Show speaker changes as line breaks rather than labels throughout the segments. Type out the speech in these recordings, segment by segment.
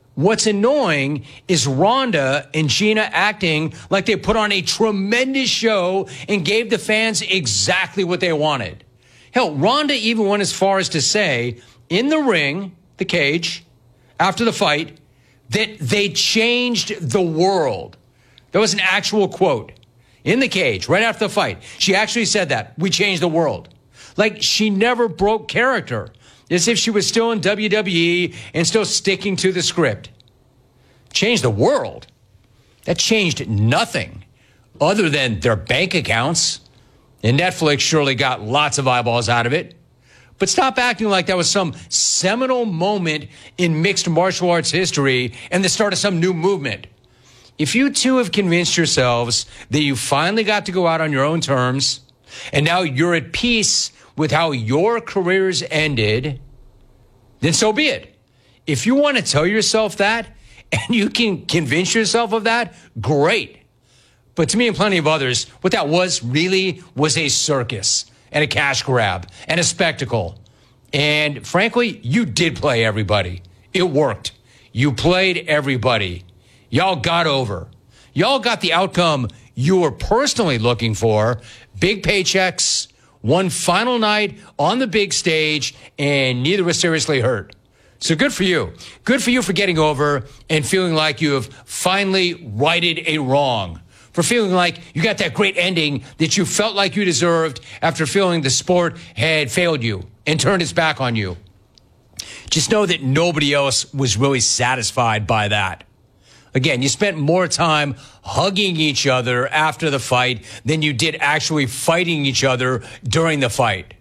What's annoying is Ronda and Gina acting like they put on a tremendous show and gave the fans exactly what they wanted. Hell, Ronda even went as far as to say in the ring, the cage, after the fight, that they changed the world. That was an actual quote in the cage right after the fight. She actually said that. We changed the world. Like she never broke character. As if she was still in WWE and still sticking to the script. Changed the world. That changed nothing other than their bank accounts. And Netflix surely got lots of eyeballs out of it. But stop acting like that was some seminal moment in mixed martial arts history and the start of some new movement. If you two have convinced yourselves that you finally got to go out on your own terms, and now you're at peace with how your careers ended, then so be it. If you want to tell yourself that, and you can convince yourself of that, great. But to me and plenty of others, what that was really was a circus and a cash grab and a spectacle. And frankly, you did play everybody. It worked. You played everybody. Y'all got over. Y'all got the outcome you were personally looking for. Big paychecks, one final night on the big stage, and neither was seriously hurt. So good for you. Good for you for getting over and feeling like you have finally righted a wrong. For feeling like you got that great ending that you felt like you deserved after feeling the sport had failed you and turned its back on you. Just know that nobody else was really satisfied by that. Again, you spent more time hugging each other after the fight than you did actually fighting each other during the fight.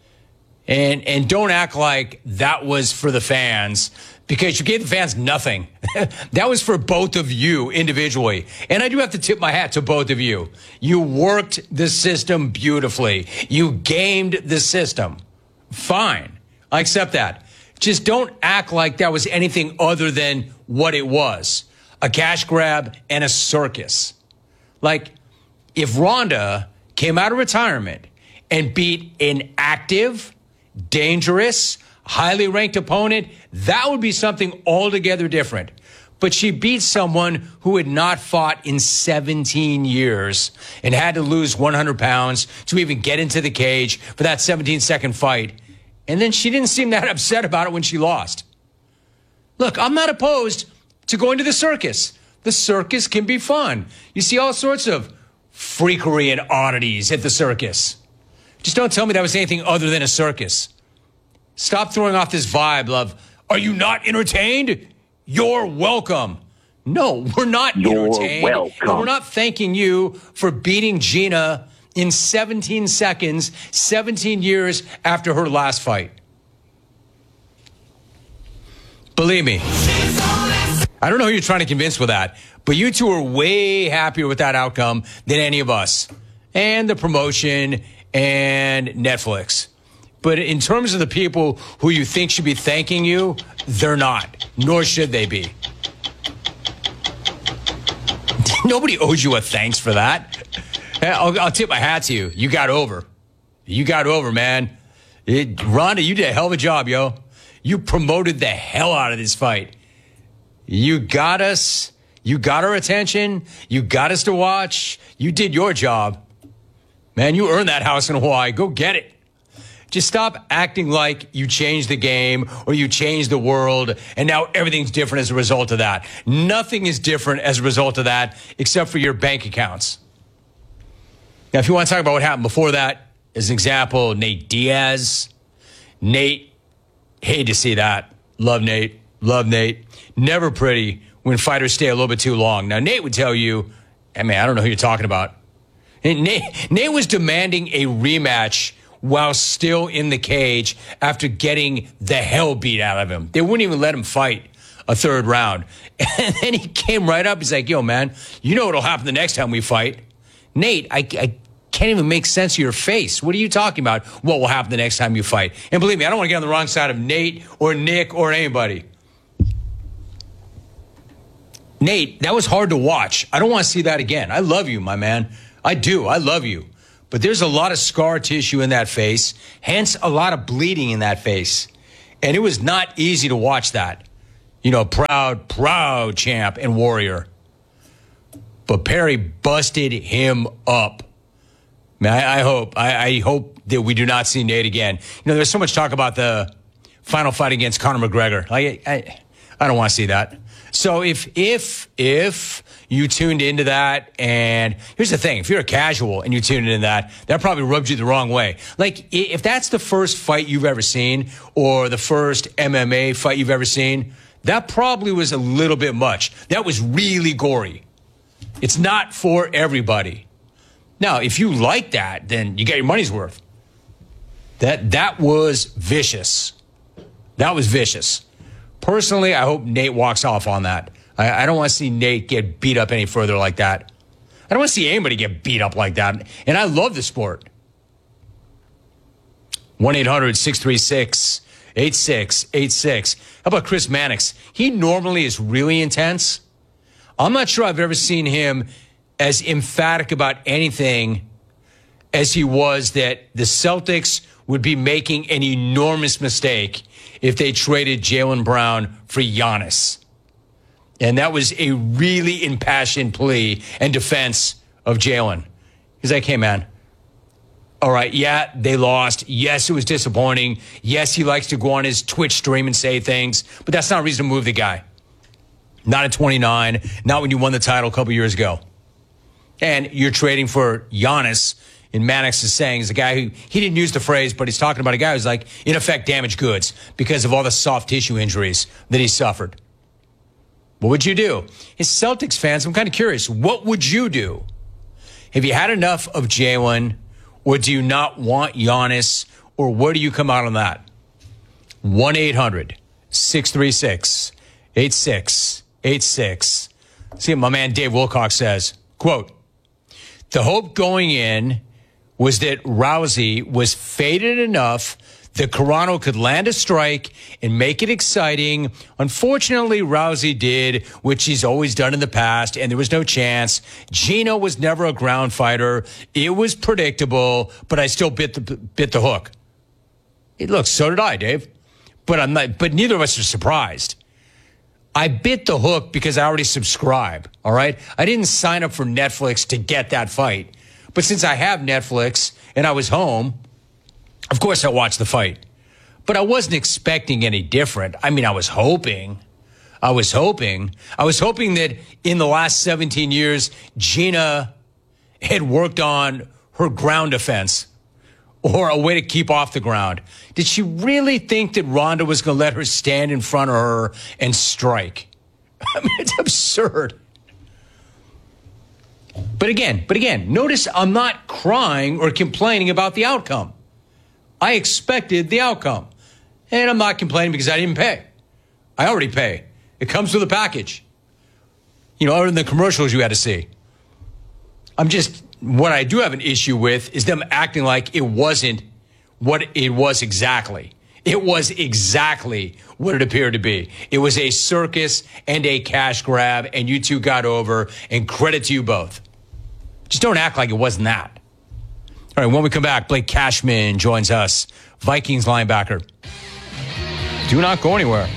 And don't act like that was for the fans, because you gave the fans nothing. That was for both of you individually. And I do have to tip my hat to both of you. You worked the system beautifully. You gamed the system. Fine. I accept that. Just don't act like that was anything other than what it was. A cash grab and a circus. Like, if Ronda came out of retirement and beat an active, dangerous, highly ranked opponent, that would be something altogether different. But she beat someone who had not fought in 17 years and had to lose 100 pounds to even get into the cage for that 17-second fight. And then she didn't seem that upset about it when she lost. Look, I'm not opposed to going to the circus. The circus can be fun. You see all sorts of freakery and oddities at the circus. Just don't tell me that was anything other than a circus. Stop throwing off this vibe of, are you not entertained? You're welcome. No, we're not entertained. You're welcome. And we're not thanking you for beating Gina in 17 seconds, 17 years after her last fight. Believe me. I don't know who you're trying to convince with that, but you two are way happier with that outcome than any of us and the promotion and Netflix. But in terms of the people who you think should be thanking you, they're not, nor should they be. Nobody owes you a thanks for that. I'll tip my hat to you. You got over. You got over, man. Ronda, you did a hell of a job, yo. You promoted the hell out of this fight. You got us. You got our attention. You got us to watch. You did your job. Man, you earned that house in Hawaii. Go get it. Just stop acting like you changed the game or you changed the world and now everything's different as a result of that. Nothing is different as a result of that except for your bank accounts. Now, if you want to talk about what happened before that, as an example, Nate Diaz. Nate, hate to see that. Love Nate. Love Nate. Never pretty when fighters stay a little bit too long. Now, Nate would tell you, I mean, I don't know who you're talking about. Nate was demanding a rematch while still in the cage after getting the hell beat out of him. They wouldn't even let him fight a third round. And then he came right up. He's like, yo, man, you know what'll happen the next time we fight. Nate, I can't even make sense of your face. What are you talking about? What will happen the next time you fight? And believe me, I don't want to get on the wrong side of Nate or Nick or anybody. Nate, that was hard to watch. I don't want to see that again. I love you, my man. I do. I love you. But there's a lot of scar tissue in that face, hence a lot of bleeding in that face. And it was not easy to watch that. proud champ and warrior. But Perry busted him up. Man, I hope that we do not see Nate again. There's so much talk about the final fight against Conor McGregor. I don't want to see that. So if you tuned into that, and here's the thing, if you're a casual and you tuned into that probably rubbed you the wrong way. Like, if that's the first fight you've ever seen or the first MMA fight you've ever seen, that probably was a little bit much. That was really gory. It's not for everybody. Now, if you like that, then you get your money's worth. That was vicious. That was vicious. Personally, I hope Nate walks off on that. I don't want to see Nate get beat up any further like that. I don't want to see anybody get beat up like that. And I love the sport. 1-800-636-8686. How about Chris Mannix? He normally is really intense. I'm not sure I've ever seen him as emphatic about anything as he was that the Celtics would be making an enormous mistake if they traded Jaylen Brown for Giannis. And that was a really impassioned plea and defense of Jaylen. He's like, hey, man, all right, yeah, they lost. Yes, it was disappointing. Yes, he likes to go on his Twitch stream and say things, but that's not a reason to move the guy. Not at 29, not when you won the title a couple years ago. And you're trading for Giannis, and Mannix is saying, is a guy who, he didn't use the phrase, but he's talking about a guy who's like, in effect, damaged goods because of all the soft tissue injuries that he suffered. What would you do? As Celtics fans, I'm kind of curious. What would you do? Have you had enough of Jaylen, or do you not want Giannis, or where do you come out on that? 1-800-636-8686. See what my man Dave Wilcox says. Quote, the hope going in was that Rousey was faded enough that Carano could land a strike and make it exciting. Unfortunately, Rousey did, which he's always done in the past, and there was no chance. Gino was never a ground fighter. It was predictable, but I still bit the hook. Look, so did I, Dave. But neither of us are surprised. I bit the hook because I already subscribe, all right? I didn't sign up for Netflix to get that fight. But since I have Netflix and I was home, of course I watched the fight. But I wasn't expecting any different. I mean, I was hoping that in the last 17 years, Gina had worked on her ground defense or a way to keep off the ground. Did she really think that Ronda was going to let her stand in front of her and strike? I mean, it's absurd. But again, notice I'm not crying or complaining about the outcome. I expected the outcome. And I'm not complaining because I didn't pay. I already pay. It comes with a package. Other than the commercials you had to see. What I do have an issue with is them acting like it wasn't what it was exactly. It was exactly what it appeared to be. It was a circus and a cash grab, and you two got over, and credit to you both. Just don't act like it wasn't that. All right, when we come back, Blake Cashman joins us, Vikings linebacker. Do not go anywhere.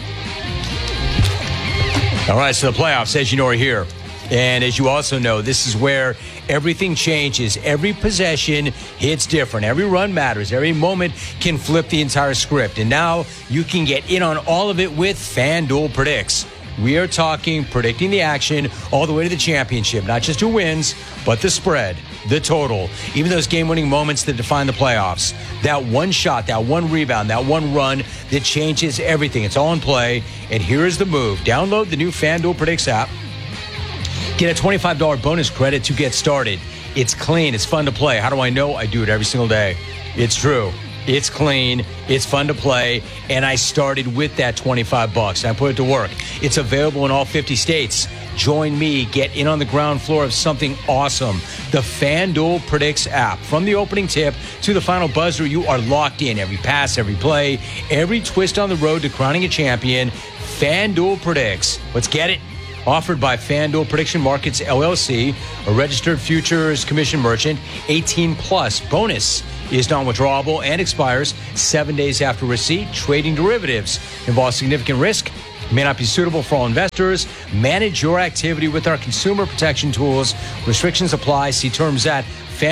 All right, so the playoffs, as you know, are here. And as you also know, this is where everything changes. Every possession hits different. Every run matters. Every moment can flip the entire script. And now you can get in on all of it with FanDuel Predicts. We are talking predicting the action all the way to the championship. Not just who wins, but the spread, the total, even those game-winning moments that define the playoffs. That one shot, that one rebound, that one run that changes everything. It's all in play. And here is the move. Download the new FanDuel Predicts app. Get a $25 bonus credit to get started. It's clean. It's fun to play. How do I know? I do it every single day. It's true. It's clean. It's fun to play. And I started with that $25. I put it to work. It's available in all 50 states. Join me. Get in on the ground floor of something awesome. The FanDuel Predicts app. From the opening tip to the final buzzer, you are locked in. Every pass, every play, every twist on the road to crowning a champion. FanDuel Predicts. Let's get it. Offered by FanDuel Prediction Markets, LLC, a registered futures commission merchant, 18 plus. Bonus is non-withdrawable and expires 7 days after receipt. Trading derivatives involves significant risk may not be suitable for all investors. Manage your activity with our consumer protection tools. Restrictions apply. See terms at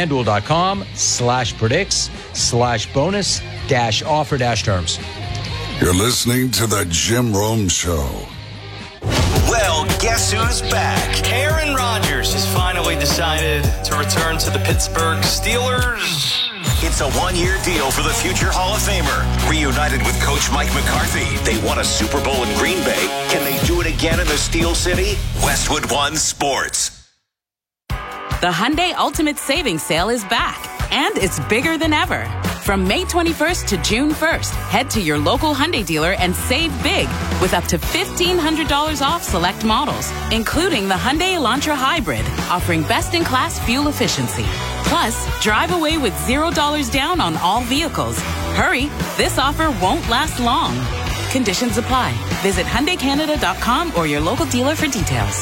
FanDuel.com/predicts/bonus-offer-terms.
You're listening to the Jim Rome Show.
Well, guess who's back?
Aaron Rodgers has finally decided to return to the Pittsburgh Steelers.
It's a one-year deal for the future Hall of Famer. Reunited with Coach Mike McCarthy, they won a Super Bowl in Green Bay. Can they do it again in the Steel City? Westwood One Sports.
The Hyundai Ultimate Savings Sale is back, and it's bigger than ever. From May 21st to June 1st, head to your local Hyundai dealer and save big with up to $1,500 off select models, including the Hyundai Elantra Hybrid, offering best-in-class fuel efficiency. Plus, drive away with $0 down on all vehicles. Hurry, this offer won't last long. Conditions apply. Visit HyundaiCanada.com or your local dealer for details.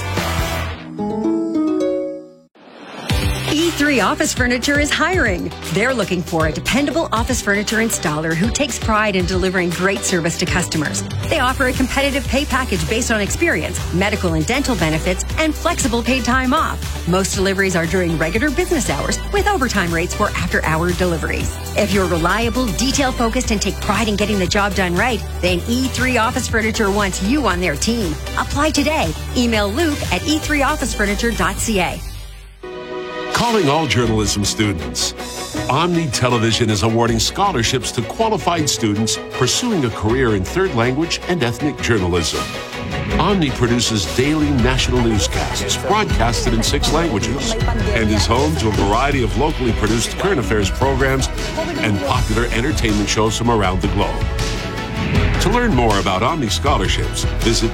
E3 Office Furniture is hiring. They're looking for a dependable office furniture installer who takes pride in delivering great service to customers. They offer a competitive pay package based on experience, medical and dental benefits, and flexible paid time off. Most deliveries are during regular business hours with overtime rates for after-hour deliveries. If you're reliable, detail-focused, and take pride in getting the job done right, then E3 Office Furniture wants you on their team. Apply today. Email Luke at e3officefurniture.ca.
Calling all journalism students. Omni Television is awarding scholarships to qualified students pursuing a career in third language and ethnic journalism. Omni produces daily national newscasts broadcasted in 6 languages and is home to a variety of locally produced current affairs programs and popular entertainment shows from around the globe. To learn more about Omni scholarships, visit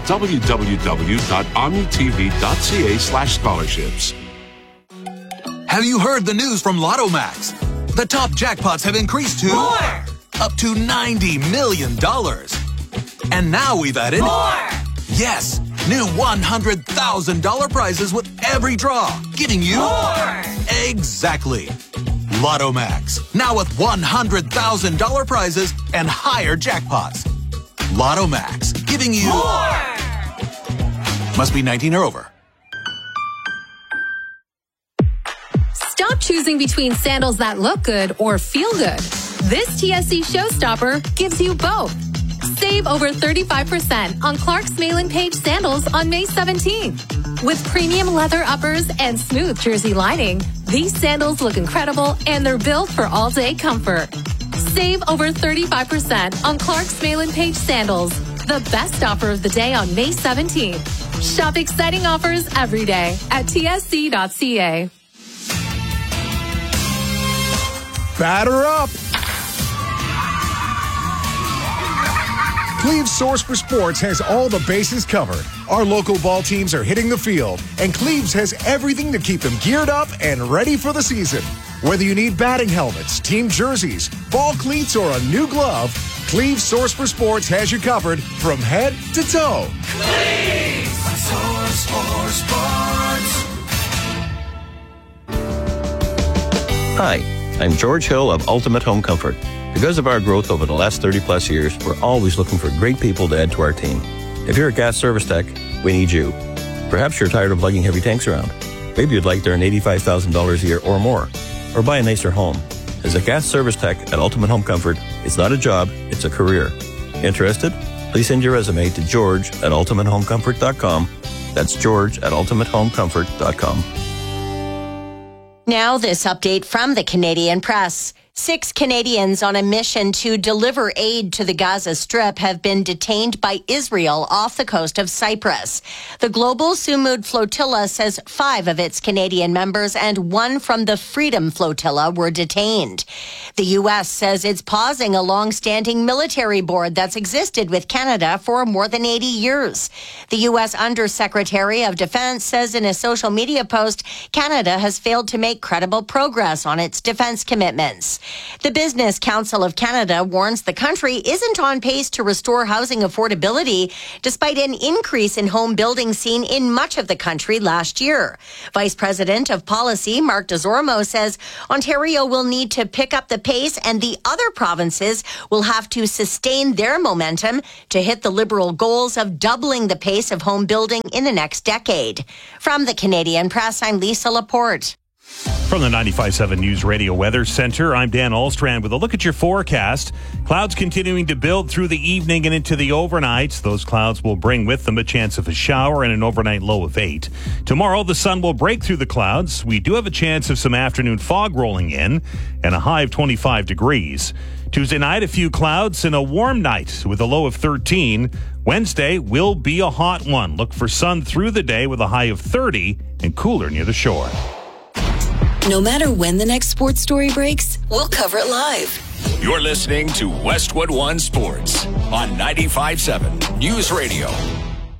www.omnitv.ca/scholarships.
Have you heard the news from Lotto Max? The top jackpots have increased to more! Up to $90 million. And now we've added more! Yes, new $100,000 prizes with every draw, giving you more! Exactly. Lotto Max, now with $100,000 prizes and higher jackpots. Lotto Max, giving you more! Must be 19 or over.
Stop choosing between sandals that look good or feel good. This TSC Showstopper gives you both. Save over 35% on Clark's Mail-in Page sandals on May 17th. With premium leather uppers and smooth jersey lining, these sandals look incredible and they're built for all-day comfort. Save over 35% on Clark's Mail-in Page sandals. The best offer of the day on May 17th. Shop exciting offers every day at tsc.ca.
Batter up! Cleve's Source for Sports has all the bases covered. Our local ball teams are hitting the field, and Cleve's has everything to keep them geared up and ready for the season. Whether you need batting helmets, team jerseys, ball cleats, or a new glove, Cleve's Source for Sports has you covered from head to toe.
Cleve's Source for Sports.
Hi, I'm George Hill of Ultimate Home Comfort. Because of our growth over the last 30-plus years, we're always looking for great people to add to our team. If you're a gas service tech, we need you. Perhaps you're tired of lugging heavy tanks around. Maybe you'd like to earn $85,000 a year or more, or buy a nicer home. As a gas service tech at Ultimate Home Comfort, it's not a job, it's a career. Interested? Please send your resume to george@ultimatehomecomfort.com. That's george@ultimatehomecomfort.com.
Now this update from the Canadian Press. 6 Canadians on a mission to deliver aid to the Gaza Strip have been detained by Israel off the coast of Cyprus. The Global Sumud Flotilla says 5 of its Canadian members and 1 from the Freedom Flotilla were detained. The U.S. says it's pausing a long-standing military board that's existed with Canada for more than 80 years. The U.S. Undersecretary of Defense says in a social media post, Canada has failed to make credible progress on its defense commitments. The Business Council of Canada warns the country isn't on pace to restore housing affordability, despite an increase in home building seen in much of the country last year. Vice President of Policy, Mark Desormeaux, says Ontario will need to pick up the pace and the other provinces will have to sustain their momentum to hit the Liberal goals of doubling the pace of home building in the next decade. From the Canadian Press, I'm Lisa Laporte.
From the 95.7 News Radio Weather Center, I'm Dan Alstrand with a look at your forecast. Clouds continuing to build through the evening and into the overnight. Those clouds will bring with them a chance of a shower and an overnight low of 8. Tomorrow, the sun will break through the clouds. We do have a chance of some afternoon fog rolling in and a high of 25 degrees. Tuesday night, a few clouds and a warm night with a low of 13. Wednesday will be a hot one. Look for sun through the day with a high of 30 and cooler near the shore.
No matter when the next sports story breaks, we'll cover it live.
You're listening to Westwood One Sports on 95.7 News Radio.